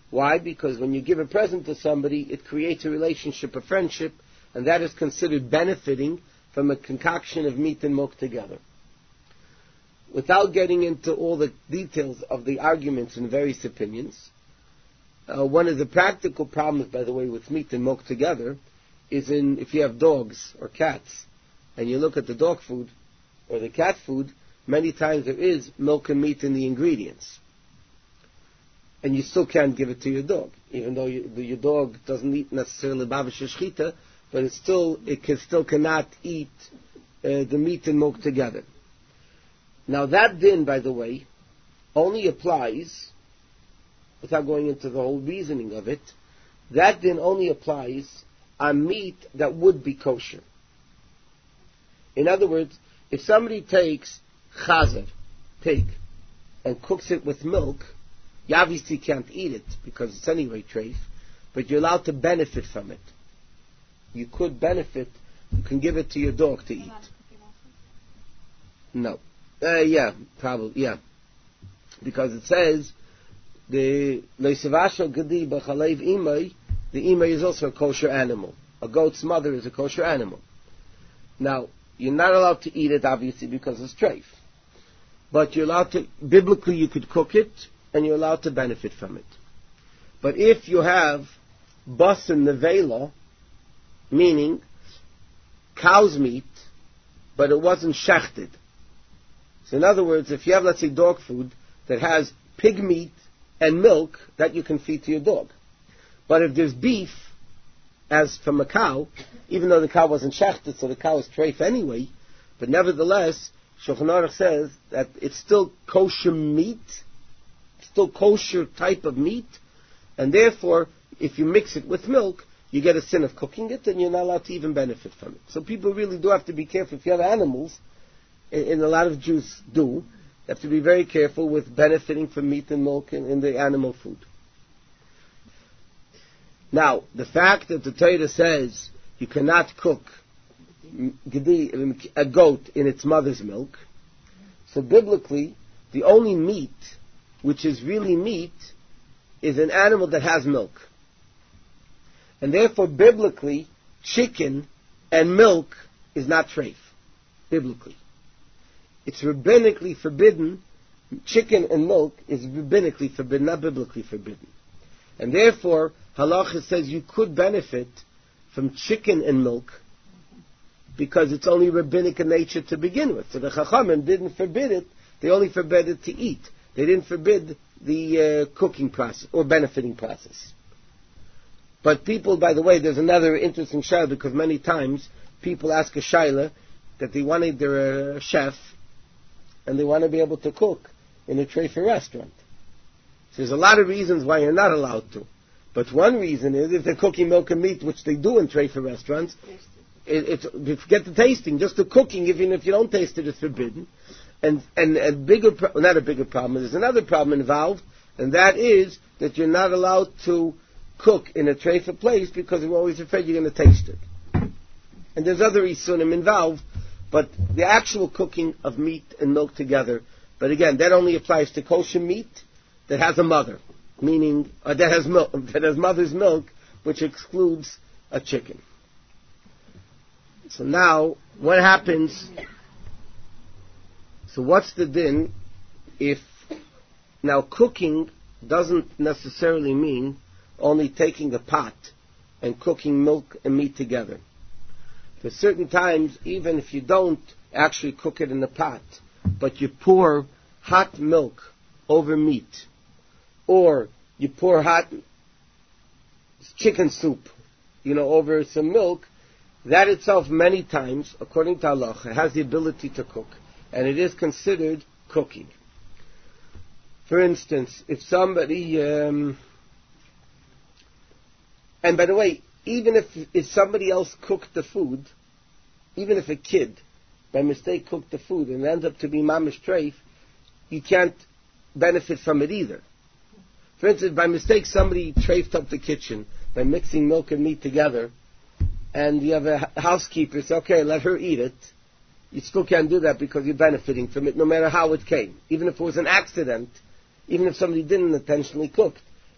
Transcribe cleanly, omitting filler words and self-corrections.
Why? Because when you give a present to somebody, it creates a relationship, a friendship, and that is considered benefiting from a concoction of meat and milk together. Without getting into all the details of the arguments and various opinions, one of the practical problems, by the way, with meat and milk together is if you have dogs or cats, and you look at the dog food or the cat food, many times there is milk and meat in the ingredients. And you still can't give it to your dog, even though your dog doesn't eat necessarily bavish shchita, but it still cannot eat the meat and milk together. Now that din, by the way, only applies, without going into the whole reasoning of it, that din only applies on meat that would be kosher. In other words, if somebody takes chazer, pig, and cooks it with milk, you obviously can't eat it because it's anyway treif, but you're allowed to benefit from it. You could benefit, you can give it to your dog to eat. No. Yeah, probably, yeah. Because it says, the leisavasho gedi b'chalev imay, the imay is also a kosher animal. A goat's mother is a kosher animal. Now, you're not allowed to eat it, obviously, because it's treif. But you're allowed to, biblically you could cook it, and you're allowed to benefit from it. But if you have basar nevela, meaning cow's meat, but it wasn't shechted. So in other words, if you have, let's say, dog food that has pig meat and milk, that you can feed to your dog. But if there's beef, as from a cow, even though the cow wasn't shechted, so the cow is treif anyway, but nevertheless, Shulchan Aruch says that it's still kosher meat, still kosher type of meat, and therefore, if you mix it with milk, you get a sin of cooking it, and you're not allowed to even benefit from it. So people really do have to be careful. If you have animals, and a lot of Jews do, you have to be very careful with benefiting from meat and milk in the animal food. Now, the fact that the Torah says you cannot cook a goat in its mother's milk, so biblically, the only meat which is really meat is an animal that has milk. And therefore, biblically, chicken and milk is not treif, biblically. It's rabbinically forbidden. Chicken and milk is rabbinically forbidden, not biblically forbidden. And therefore, halacha says you could benefit from chicken and milk because it's only rabbinic in nature to begin with. So the Chachamim didn't forbid it, they only forbid it to eat. They didn't forbid the cooking process or benefiting process. But people, by the way, there's another interesting shayla, because many times people ask a shayla that they're a chef and they want to be able to cook in a treifa restaurant. So there's a lot of reasons why you're not allowed to. But one reason is if they're cooking milk and meat, which they do in treifa restaurants, forget the tasting, just the cooking, even if you don't taste it, it's forbidden. And a bigger, not a bigger problem, there's another problem involved, and that is that you're not allowed to cook in a treifa place because you're always afraid you're going to taste it. And there's other isunim involved, but the actual cooking of meat and milk together, but again, that only applies to kosher meat that has a mother, meaning that has milk, that has mother's milk, which excludes a chicken. So now, what happens? So what's the din if now cooking doesn't necessarily mean only taking a pot and cooking milk and meat together. For certain times, even if you don't actually cook it in the pot, but you pour hot milk over meat, or you pour hot chicken soup, over some milk, that itself many times, according to halacha, has the ability to cook, and it is considered cooking. For instance, if somebody, and by the way, even if somebody else cooked the food, even if a kid by mistake cooked the food and it ends up to be mamish treif, you can't benefit from it either. For instance, by mistake somebody treifed up the kitchen by mixing milk and meat together, and you have a housekeeper say, okay, let her eat it. You still can't do that because you're benefiting from it no matter how it came. Even if it was an accident, even if somebody didn't intentionally cook.